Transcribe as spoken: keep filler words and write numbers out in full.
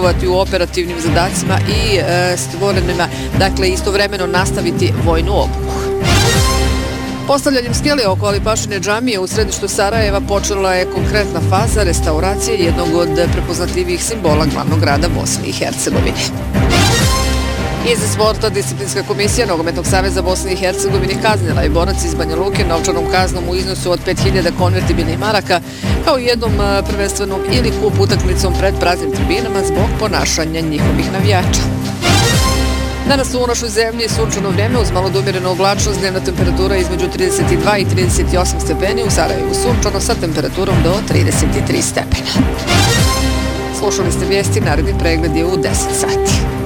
učestvovati u operativnim zadacima i e, stvorenima, dakle istovremeno nastaviti vojnu obuku. Postavljanjem skele oko Alipašine džamije u središtu Sarajeva počela je konkretna faza restauracije jednog od prepoznatljivih simbola glavnog grada Bosne i Hercegovine. Iz sporta disciplinska komisija Nogometnog saveza Bosne i Hercegovine kaznila je borac iz Banja Luke novčanom kaznom u iznosu od pet hiljada konvertibilnih maraka kao i jednom prvenstvenom ili kup utakmicom pred praznim tribinama zbog ponašanja njihovih navijača. Danas u našoj zemlji sunčano vrijeme uz malo umjerenu oblačnost, dnevna temperatura između trideset dva i trideset osam stepeni, u Sarajevu sunčano sa temperaturom do trideset tri stepena. Slušali ste vijesti, naredni pregled je u deset sati.